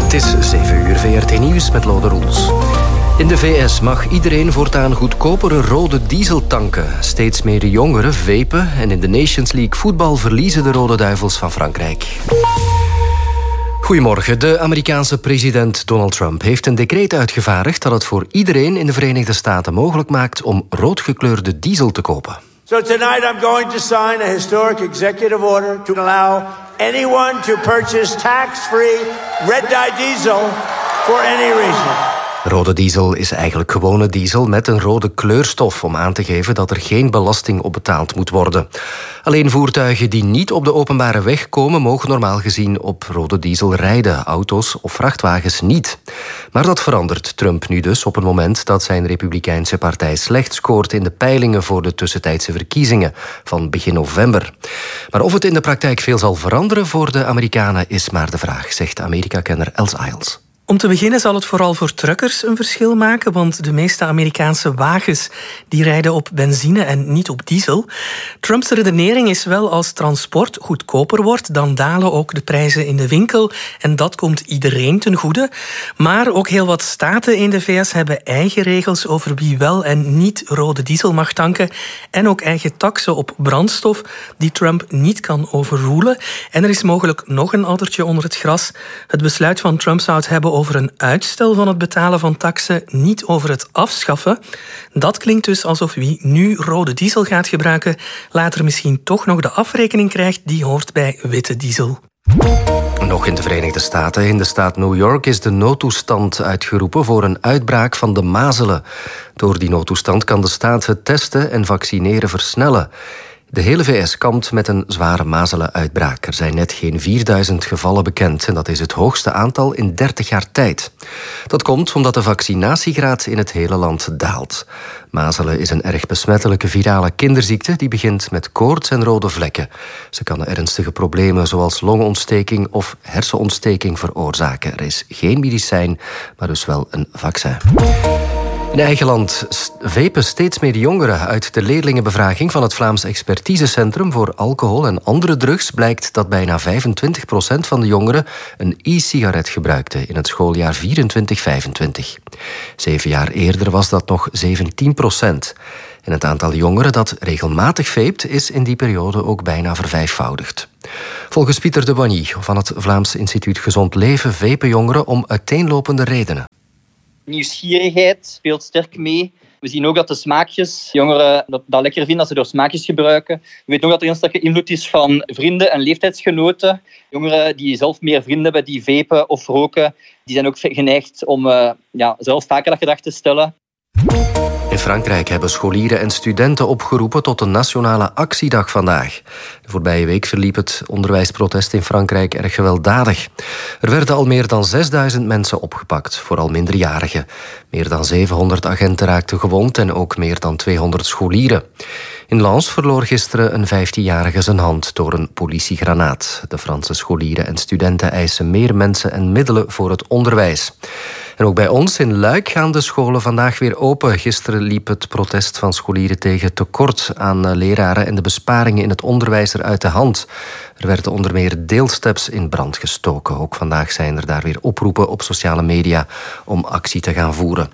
Het is 7 uur, VRT Nieuws met Lode Roels. In de VS mag iedereen voortaan goedkopere rode diesel tanken. Steeds meer jongeren vapen en in de Nations League voetbal verliezen de Rode Duivels van Frankrijk. Goedemorgen. De Amerikaanse president Donald Trump heeft een decreet uitgevaardigd dat het voor iedereen in de Verenigde Staten mogelijk maakt om roodgekleurde diesel te kopen. So tonight I'm going to sign a historic executive order to allow anyone to purchase tax-free red-dye diesel for any reason. Rode diesel is eigenlijk gewone diesel met een rode kleurstof om aan te geven dat er geen belasting op betaald moet worden. Alleen voertuigen die niet op de openbare weg komen mogen normaal gezien op rode diesel rijden, auto's of vrachtwagens niet. Maar dat verandert Trump nu dus op het moment dat zijn Republikeinse partij slecht scoort in de peilingen voor de tussentijdse verkiezingen van begin november. Maar of het in de praktijk veel zal veranderen voor de Amerikanen is maar de vraag, zegt Amerika-kenner Els Isles. Om te beginnen zal het vooral voor truckers een verschil maken, want de meeste Amerikaanse wagens die rijden op benzine en niet op diesel. Trumps redenering is wel als transport goedkoper wordt, dan dalen ook de prijzen in de winkel en dat komt iedereen ten goede. Maar ook heel wat staten in de VS hebben eigen regels over wie wel en niet rode diesel mag tanken en ook eigen taksen op brandstof die Trump niet kan overrulen. En er is mogelijk nog een addertje onder het gras. Het besluit van Trump zou het hebben over een uitstel van het betalen van taksen, niet over het afschaffen. Dat klinkt dus alsof wie nu rode diesel gaat gebruiken, later misschien toch nog de afrekening krijgt die hoort bij witte diesel. Nog in de Verenigde Staten, in de staat New York, is de noodtoestand uitgeroepen voor een uitbraak van de mazelen. Door die noodtoestand kan de staat het testen en vaccineren versnellen. De hele VS kampt met een zware mazelenuitbraak. Er zijn net geen 4000 gevallen bekend en dat is het hoogste aantal in 30 jaar tijd. Dat komt omdat de vaccinatiegraad in het hele land daalt. Mazelen is een erg besmettelijke virale kinderziekte die begint met koorts en rode vlekken. Ze kan ernstige problemen zoals longontsteking of hersenontsteking veroorzaken. Er is geen medicijn, maar dus wel een vaccin. In eigen land vapen steeds meer jongeren. Uit de leerlingenbevraging van het Vlaams Expertisecentrum voor alcohol en andere drugs blijkt dat bijna 25% van de jongeren een e-sigaret gebruikte in het schooljaar 24-25. 7 jaar eerder was dat nog 17%. En het aantal jongeren dat regelmatig vape is in die periode ook bijna vervijfvoudigd. Volgens Pieter de Boigny van het Vlaams Instituut Gezond Leven vapen jongeren om uiteenlopende redenen. Nieuwsgierigheid speelt sterk mee. We zien ook dat de smaakjes, jongeren dat lekker vinden als ze door smaakjes gebruiken. We weten ook dat er een sterke invloed is van vrienden en leeftijdsgenoten. Jongeren die zelf meer vrienden hebben die vapen of roken, die zijn ook geneigd om zelf vaker dat gedrag te stellen. In Frankrijk hebben scholieren en studenten opgeroepen tot een nationale actiedag vandaag. De voorbije week verliep het onderwijsprotest in Frankrijk erg gewelddadig. Er werden al meer dan 6000 mensen opgepakt, vooral minderjarigen. Meer dan 700 agenten raakten gewond en ook meer dan 200 scholieren. In Lens verloor gisteren een 15-jarige zijn hand door een politiegranaat. De Franse scholieren en studenten eisen meer mensen en middelen voor het onderwijs. En ook bij ons in Luik gaan de scholen vandaag weer open. Gisteren liep het protest van scholieren tegen tekort aan leraren en de besparingen in het onderwijs eruit de hand. Er werden onder meer deelsteps in brand gestoken. Ook vandaag zijn er daar weer oproepen op sociale media om actie te gaan voeren.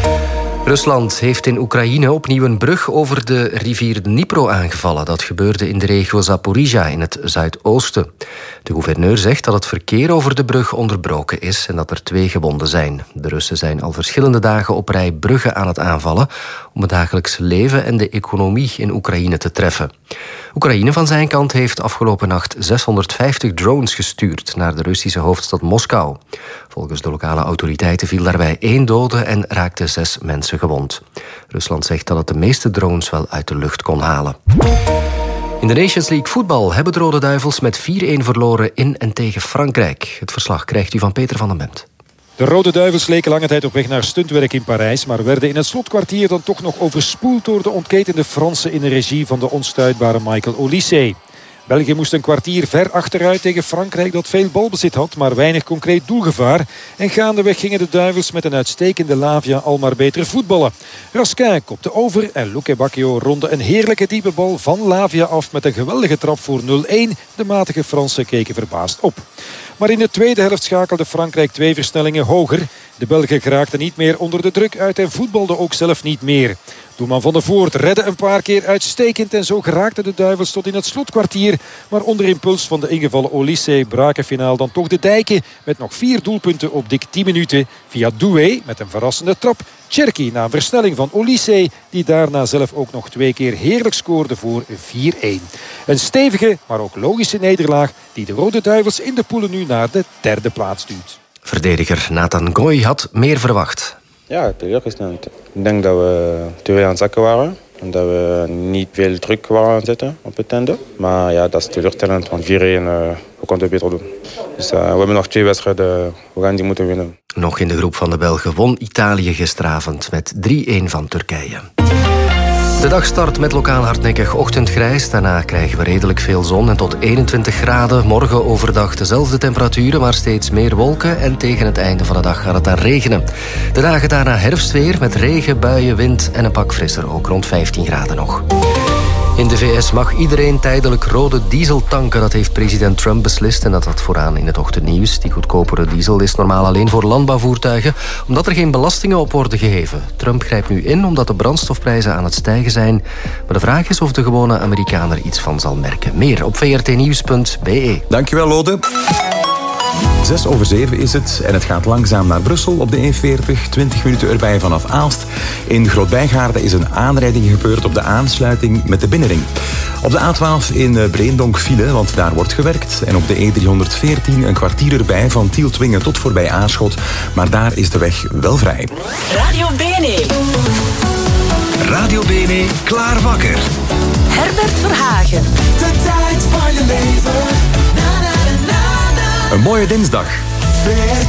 Rusland heeft in Oekraïne opnieuw een brug over de rivier Dnipro aangevallen. Dat gebeurde in de regio Zaporizhia in het zuidoosten. De gouverneur zegt dat het verkeer over de brug onderbroken is en dat er 2 gewonden zijn. De Russen zijn al verschillende dagen op rij bruggen aan het aanvallen om het dagelijks leven en de economie in Oekraïne te treffen. Oekraïne van zijn kant heeft afgelopen nacht 650 drones gestuurd naar de Russische hoofdstad Moskou. Volgens de lokale autoriteiten viel daarbij 1 dode en raakten 6 mensen gewond. Rusland zegt dat het de meeste drones wel uit de lucht kon halen. In de Nations League voetbal hebben de Rode Duivels met 4-1 verloren in en tegen Frankrijk. Het verslag krijgt u van Peter van den Bent. De Rode Duivels leken lange tijd op weg naar stuntwerk in Parijs, maar werden in het slotkwartier dan toch nog overspoeld door de ontketende Fransen in de regie van de onstuitbare Michael Olise. België moest een kwartier ver achteruit tegen Frankrijk dat veel balbezit had, maar weinig concreet doelgevaar. En gaandeweg gingen de Duivels met een uitstekende Lavia al maar beter voetballen. Raskin kopte over en Luque Bacchio ronde een heerlijke diepe bal van Lavia af met een geweldige trap voor 0-1. De matige Fransen keken verbaasd op. Maar in de tweede helft schakelde Frankrijk 2 versnellingen hoger. De Belgen geraakten niet meer onder de druk uit en voetbalden ook zelf niet meer. Doelman Van der Voort redde een paar keer uitstekend en zo geraakten de Duivels tot in het slotkwartier. Maar onder impuls van de ingevallen Olise braken finaal dan toch de dijken met nog 4 doelpunten op dik 10 minuten via Doué met een verrassende trap. Cherki na een versnelling van Olise die daarna zelf ook nog 2 keer heerlijk scoorde voor 4-1. Een stevige, maar ook logische nederlaag die de Rode Duivels in de poelen nu naar de 3e plaats duwt. Verdediger Nathan Goy had meer verwacht. Ja, teleurgesteld. Ik denk dat we te veel aan het zakken waren. En dat we niet veel druk waren aan het zetten op het einde. Maar ja, dat is teleurstellend, want 4-1, we konden het beter doen. Dus we hebben nog 2 wedstrijden, we gaan die moeten winnen. Nog in de groep van de Belgen won Italië gisteravond met 3-1 van Turkije. De dag start met lokaal hardnekkig ochtendgrijs. Daarna krijgen we redelijk veel zon en tot 21 graden. Morgen overdag dezelfde temperaturen, maar steeds meer wolken. En tegen het einde van de dag gaat het dan regenen. De dagen daarna herfstweer met regen, buien, wind en een pak frisser. Ook rond 15 graden nog. In de VS mag iedereen tijdelijk rode diesel tanken. Dat heeft president Trump beslist en dat had vooraan in het ochtendnieuws. Die goedkopere diesel is normaal alleen voor landbouwvoertuigen, omdat er geen belastingen op worden geheven. Trump grijpt nu in omdat de brandstofprijzen aan het stijgen zijn. Maar de vraag is of de gewone Amerikaan er iets van zal merken. Meer op vrtnieuws.be. Dankjewel, Lode. 6:07 is het en het gaat langzaam naar Brussel op de E40. 20 minuten erbij vanaf Aalst. In Groot-Bijgaarde is een aanrijding gebeurd op de aansluiting met de binnenring. Op de A12 in Breendonk file, want daar wordt gewerkt. En op de E314 een kwartier erbij van Tieltwingen tot voorbij Aarschot. Maar daar is de weg wel vrij. Radio Bene. Radio Bene, klaar wakker. Herbert Verhagen. De tijd van je leven. Een mooie dinsdag.